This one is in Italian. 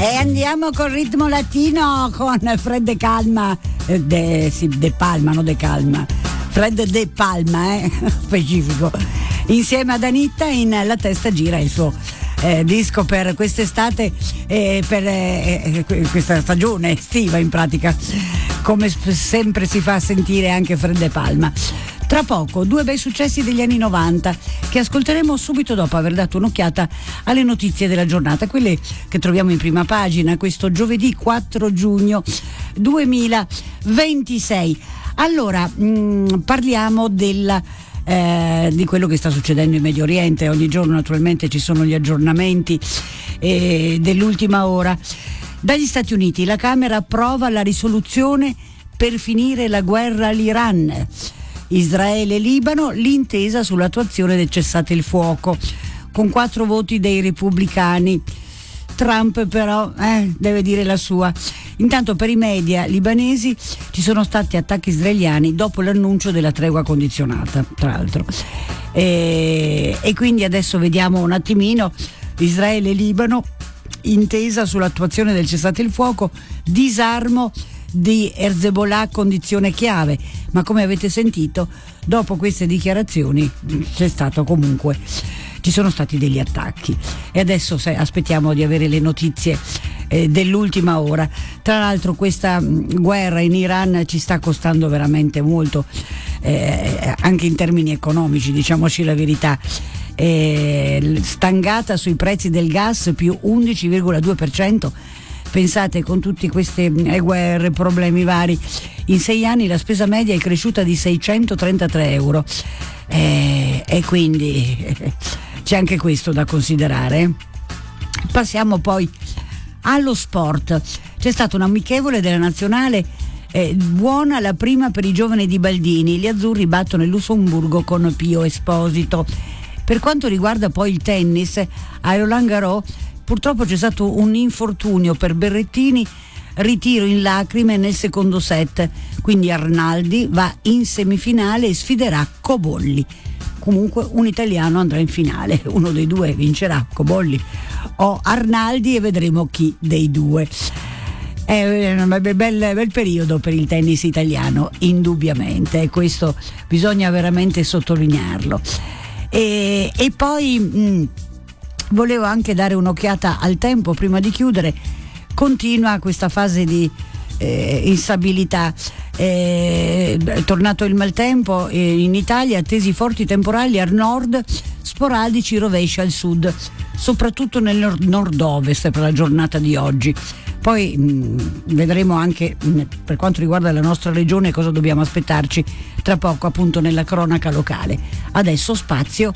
E andiamo col ritmo latino con Fred De Calma, De Palma, non De Calma, Fred De Palma, specifico, insieme ad Anitta in La testa gira, il suo disco per quest'estate, per questa stagione estiva in pratica, come sempre si fa sentire anche Fred De Palma. Tra poco, due bei successi degli anni 90 che ascolteremo subito dopo aver dato un'occhiata alle notizie della giornata, quelle che troviamo in prima pagina questo giovedì 4 giugno 2026. Allora, parliamo di quello che sta succedendo in Medio Oriente. Ogni giorno naturalmente ci sono gli aggiornamenti dell'ultima ora. Dagli Stati Uniti la Camera approva la risoluzione per finire la guerra all'Iran. Israele e Libano, l'intesa sull'attuazione del cessate il fuoco, con 4 voti dei repubblicani. Trump però deve dire la sua. Intanto per i media libanesi ci sono stati attacchi israeliani dopo l'annuncio della tregua condizionata, tra l'altro. E quindi adesso vediamo un attimino Israele e Libano, intesa sull'attuazione del cessate il fuoco, disarmo di Hezbollah, condizione chiave, ma come avete sentito dopo queste dichiarazioni ci sono stati degli attacchi e adesso aspettiamo di avere le notizie dell'ultima ora. Tra l'altro questa guerra in Iran ci sta costando veramente molto, anche in termini economici, diciamoci la verità. Stangata sui prezzi del gas più 11,2%. Pensate, con tutte queste guerre, problemi vari, in 6 anni la spesa media è cresciuta di 633 euro, e quindi c'è anche questo da considerare. Passiamo poi allo sport. C'è stato un amichevole della nazionale, buona la prima per i giovani di Baldini. Gli azzurri battono il Lussemburgo con Pio Esposito. Per quanto riguarda poi il tennis, a Roland Garros purtroppo c'è stato un infortunio per Berrettini, ritiro in lacrime nel secondo set, quindi Arnaldi va in semifinale e sfiderà Cobolli. Comunque un italiano andrà in finale, uno dei due vincerà, Cobolli o Arnaldi, e vedremo chi dei due. È un bel periodo per il tennis italiano, indubbiamente, e questo bisogna veramente sottolinearlo. E poi volevo anche dare un'occhiata al tempo prima di chiudere. Continua questa fase di instabilità, è tornato il maltempo in Italia, attesi forti temporali al nord, sporadici rovesci al sud, soprattutto nel nord-ovest per la giornata di oggi. Poi vedremo anche per quanto riguarda la nostra regione cosa dobbiamo aspettarci tra poco, appunto, nella cronaca locale. Adesso spazio